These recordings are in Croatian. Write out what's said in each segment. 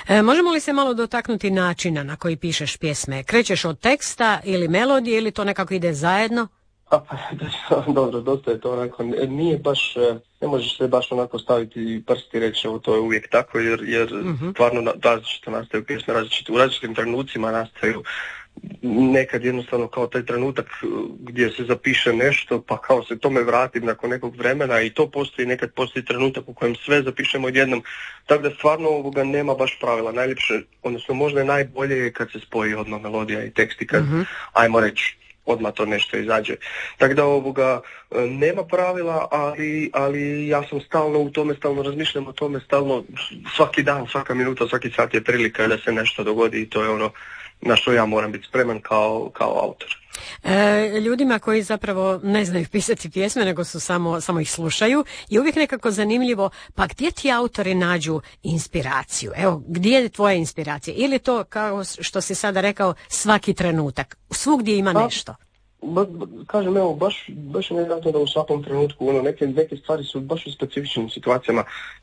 Možemo li se malo dotaknuti načina na koji pišeš pjesme? Krećeš od teksta ili melodije ili to nekako ide zajedno? Dobro, dosta je to onako, nije baš, ne možeš se baš onako staviti prsti i reći to je uvijek tako, jer stvarno različito nastaju pjesme, u različitim trenucima nastaju. Nekad jednostavno kao taj trenutak gdje se zapiše nešto pa kao se tome vratim nakon nekog vremena i to postoji, nekad postoji trenutak u kojem sve zapišemo odjednom, tako da stvarno ovoga nema baš pravila. Najljepše, odnosno možda je najbolje kad se spoji odmah melodija i tekst i kad, ajmo reći, odmah to nešto izađe. Tako da ovoga nema pravila, ali ja sam stalno u tome, stalno razmišljam o tome, stalno svaki dan, svaka minuta, svaki sat je prilika da se nešto dogodi i to je ono na što ja moram biti spreman kao autor. Ljudima koji zapravo ne znaju pisati pjesme, nego su samo ih slušaju, je uvijek nekako zanimljivo, pa gdje ti autori nađu inspiraciju? Evo, gdje je tvoja inspiracija? Ili to, kao što si sada rekao, svaki trenutak? Svugdje ima nešto. Kažem, evo, baš je nevjerojatno da u svakom trenutku, neke stvari su baš u specifičnim situacijama.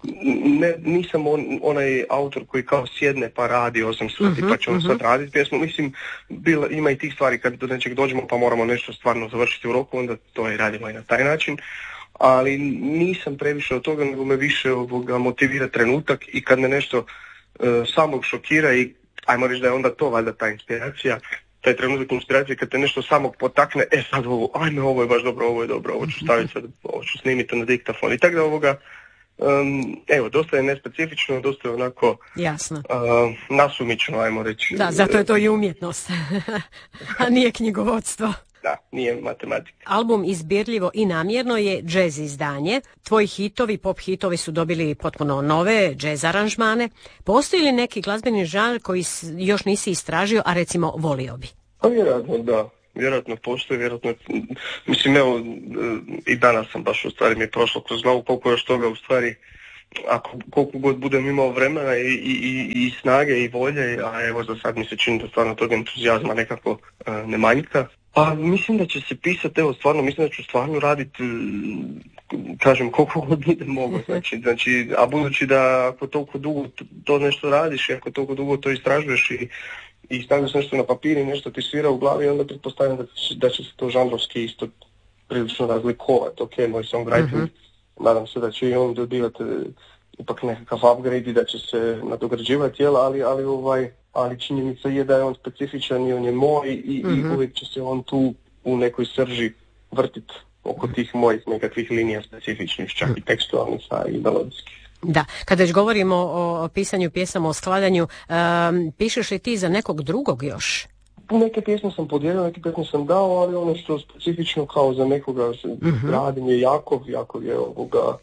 Nisam onaj autor koji kao sjedne pa radi 8 sati pa ćemo sad raditi pjesmu. Mislim, ima i tih stvari kad do nečeg dođemo pa moramo nešto stvarno završiti u roku, onda to i radimo i na taj način. Ali nisam previše od toga, nego me više motivira trenutak i kad me nešto samog šokira i ajmo reći da je onda to valjda ta inspiracija. Taj trenutak inspiracije kad te nešto samog potakne, sad ovo je baš dobro, ovo ću staviti sad, ovo ću snimiti na diktafon. I tako da ovoga, evo, dosta je nespecifično, dosta je onako jasno. Nasumično, ajmo reći. Da, zato je to i umjetnost, a nije knjigovodstvo. Da, nije matematika. Album Izbirljivo i namjerno je džez izdanje. Tvoji hitovi, pop hitovi su dobili potpuno nove džez aranžmane. Postoji li neki glazbeni žanr koji još nisi istražio, a recimo volio bi? Pa vjerojatno da. Vjerojatno postoji, mislim evo i danas sam baš u stvari mi je prošlo kroz glavu koliko još toga u stvari, koliko god budem imao vremena i snage i volje, a evo za sad mi se čini da stvarno tog entuzijazma nekako ne manjka. Pa mislim da će se pisati, evo stvarno, mislim da ću stvarno raditi, kažem, koliko god budem mogo, znači, a budući da ako toliko dugo to nešto radiš i ako toliko dugo to istražuješ i stavljaš nešto na papir i nešto ti svira u glavi, onda pretpostavljam da će se to žanrovski isto prilično razlikovati. Ok, moj songwriting, nadam se da će i on dobivati ipak nekakav upgrade i da će se nadograđivati, ali činjenica je da je on specifičan i on je moj i uvijek će se on tu u nekoj srži vrtiti oko tih mojih nekakvih linija specifičnih, čak i tekstualnih i melodijskih. Da, kada već govorimo o pisanju pjesama, o skladanju, pišeš li ti za nekog drugog još? Neke pjesme sam podijelio, neke pjesme sam dao, ali ono što specifično kao za nekoga radim je Jakov je ovoga,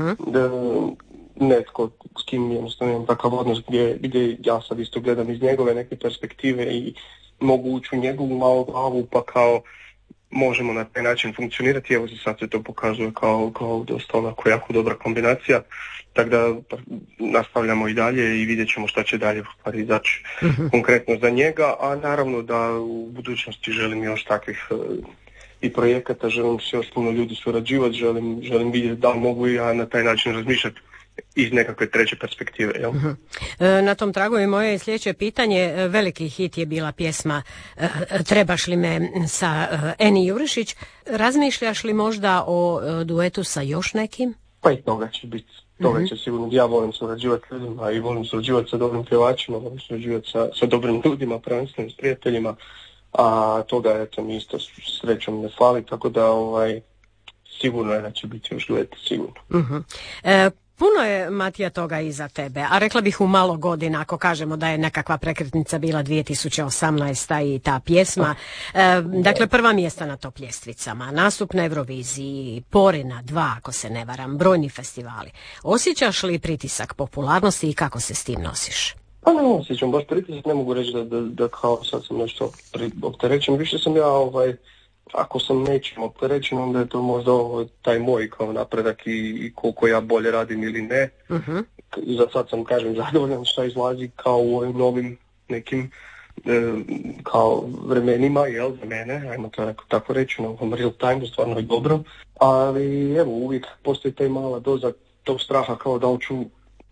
netko s kim jednostavno imam takav odnos gdje ja sad isto gledam iz njegove neke perspektive i mogu ući u njegovu malu glavu pa kao možemo na taj način funkcionirati. Evo za sad se to pokazuje kao dosta onako jako dobra kombinacija, tako da nastavljamo i dalje i vidjet ćemo šta će dalje u stvari izaći konkretno za njega, a naravno da u budućnosti želim još takvih i projekata, želim se još puno ljudi surađivati, želim vidjeti da mogu i ja na taj način razmišljati iz nekakve treće perspektive. Jel? Na tom tragu je moje sljedeće pitanje. Veliki hit je bila pjesma Trebaš li me sa Eni Jurišić. Razmišljaš li možda o duetu sa još nekim? Pa i toga će biti. Toga će sigurno. Ja volim surađivati ljudima i volim surađivati sa dobrim pjevačima, volim surađivati sa dobrim ljudima, prvenstveno s prijateljima, a toga eto mi isto srećom ne fali, tako da sigurno je da će biti još duet, sigurno. Puno je, Matija, toga iza tebe, a rekla bih u malo godina, ako kažemo da je nekakva prekretnica bila 2018. i ta pjesma. Dakle, prva mjesta na top ljestvicama, nastup na Euroviziji, Porina 2, ako se ne varam, brojni festivali. Osjećaš li pritisak popularnosti i kako se s tim nosiš? Pa ne osjećam baš pritisak, ne mogu reći da kao sad sam nešto opterećen. Više sam ja ako sam nečim opterećen, onda je to možda taj moj kao napredak i koliko ja bolje radim ili ne. I za sad sam, kažem, zadovoljan šta izlazi kao u ovim novim nekim kao vremenima, za mene, ajmo to tako reći, na ovom real time, stvarno je dobro. Ali evo, uvijek postoji taj mala doza tog straha kao da li ću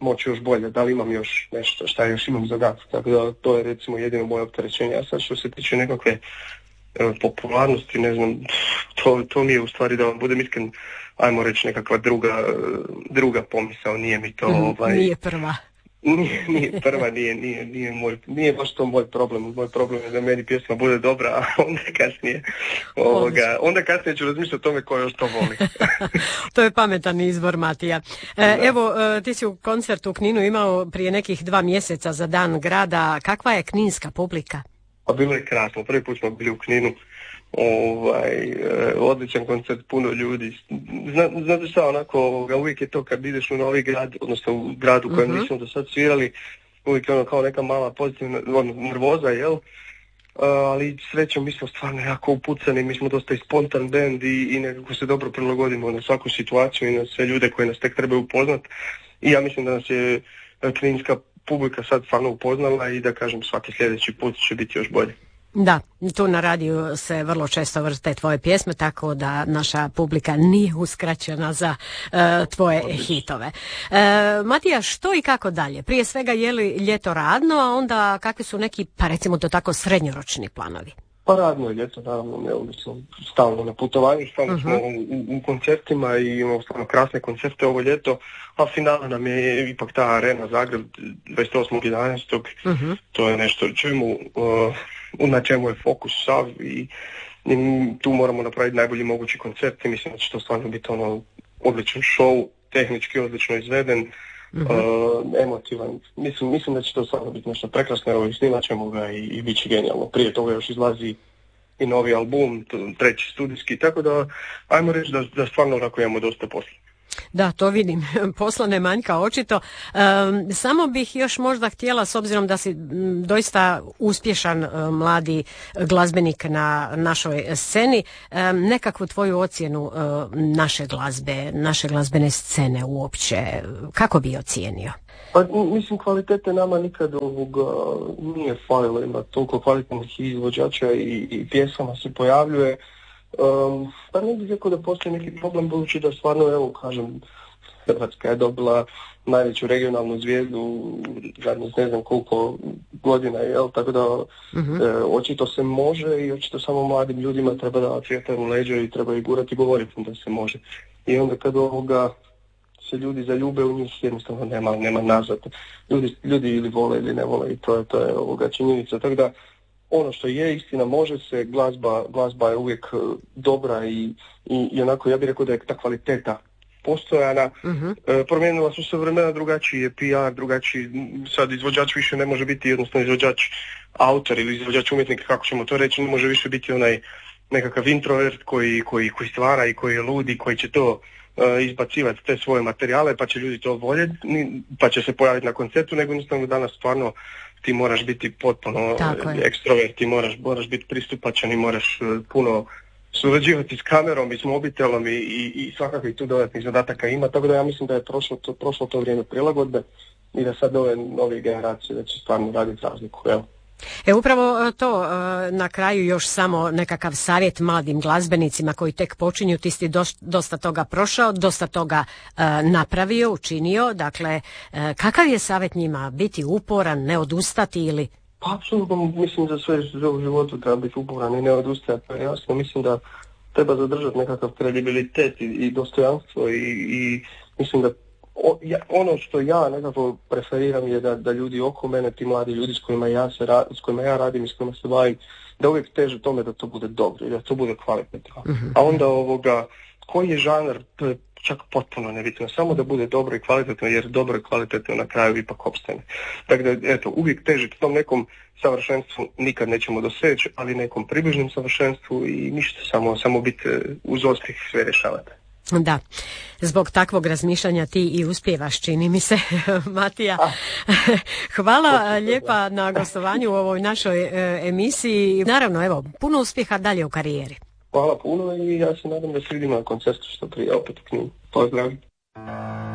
moći još bolje, da li imam još nešto, šta još imam za dat. Tako da to je recimo jedino moje opterećenje. A sad što se tiče nekakve popularnosti, ne znam, to mi je u stvari, da vam budem iskren, ajmo reći nekakva druga pomisao, nije mi to Nije prva. Nije prva, nije baš to moj problem. Moj problem je da meni pjesma bude dobra, a onda kasnije ću razmišljati o tome ko još to voli. To je pametan izbor, Matija. Evo, ti si u koncertu u Kninu imao prije nekih 2 mjeseca za Dan grada. Kakva je kninska publika? Pa bilo je krasno. Prvi put smo bili u Kninu. Odličan koncert, puno ljudi. Znate šta, onako, uvijek je to kad ideš u novi grad, odnosno u gradu u kojem nismo do sad svirali, uvijek je ono kao neka mala pozitivna nervoza, jel? Ali srećom mi smo stvarno jako upucani, mi smo dosta i spontan band i nekako se dobro prilagodimo na svaku situaciju i na sve ljude koji nas tek trebaju upoznat. I ja mislim da nas je kninska publika sad stvarno upoznala i da kažem svaki sljedeći put će biti još bolje. Da, tu na radiju se vrlo često vrte tvoje pjesme, tako da naša publika nije uskraćena za tvoje hitove. Matija, što i kako dalje? Prije svega je li ljeto radno, a onda kakvi su neki, pa recimo to tako, srednjoročni planovi? Pa radno je ljeto, naravno, mi smo stalno na putovanju, stalno smo u koncertima i imamo stvarno krasne koncerte ovo ljeto, a finale nam je ipak ta Arena Zagreb 28.11. To je nešto na čemu je fokus sav i tu moramo napraviti najbolji mogući koncert i mislim da će to stvarno biti odličan show, tehnički odlično izveden, emotivan. Mislim da će to stvarno biti nešto prekrasno, evo i snimat ćemo ga i bit će genijalno. Prije toga još izlazi i novi album, 3. studijski, tako da ajmo reći da stvarno onako imamo dosta posla. Da, to vidim. Posla ne manjka očito. Samo bih još možda htjela, s obzirom da si doista uspješan mladi glazbenik na našoj sceni, nekakvu tvoju ocjenu naše glazbe, naše glazbene scene uopće. Kako bi ocijenio? Pa mislim, kvalitete nama nikad nije falilo, ima toliko kvalitetnih izvođača i pjesama se pojavljuje. Pa ne bih rekao da postoji neki problem, budući da stvarno, evo kažem, Hrvatska je dobila najveću regionalnu zvijezdu zadnjih ne znam koliko godina, jel? Tako da očito se može i očito samo mladim ljudima treba da vjetar u leđa i treba ih gurati i govoriti da se može. I onda kad se ljudi zaljube u njih, jednostavno nema nazad. Ljudi ili vole ili ne vole i to je činjenica. Tako da ono što je istina, može se, glazba je uvijek dobra i onako ja bih rekao da je ta kvaliteta postojana. Promijenila su se vremena, drugačiji je PR, drugačiji, sad izvođač više ne može biti jednostavno izvođač autor ili izvođač umjetnik, kako ćemo to reći, ne može više biti onaj nekakav introvert koji stvara i koji je ludi, koji će to izbacivati te svoje materijale pa će ljudi to voljeti, pa će se pojaviti na koncertu, nego jednostavno danas stvarno ti moraš biti potpuno ekstrovert, moraš biti pristupačan i moraš puno surađivati s kamerom i s mobitelom i svakakvih tu dodatnih zadataka ima, tako da ja mislim da je prošlo to vrijeme prilagodbe i da sad ove nove generacije da će stvarno raditi razliku. Upravo to, na kraju još samo nekakav savjet mladim glazbenicima koji tek počinju. Ti si dosta toga prošao, dosta toga napravio, učinio, dakle kakav je savjet njima? Biti uporan, ne odustati ili? Pa apsolutno, mislim da sve u životu treba biti uporan i ne odustajati, to je jasno. Mislim da treba zadržati nekakav kredibilitet i dostojanstvo i mislim da ono što ja nekako preferiram je da ljudi oko mene, ti mladi ljudi s kojima ja radim i s kojima se bavim, da uvijek teže tome da to bude dobro i da to bude kvalitetno. A onda koji je žanr, to je čak potpuno nebitno, samo da bude dobro i kvalitetno, jer dobro i kvalitetno na kraju ipak opstane. Tako da, uvijek težiti tom nekom savršenstvu nikad nećemo doseći, ali nekom približnom savršenstvu i ništa, samo biti uz uspjeh sve rješavate. Da, zbog takvog razmišljanja ti i uspijevaš, čini mi se, Matija. Hvala lijepa na gostovanju u ovoj našoj emisiji. Naravno, evo, puno uspjeha dalje u karijeri. Hvala puno i ja se nadam da se vidimo na koncertu što prije opet u Kninu. Pozdrav.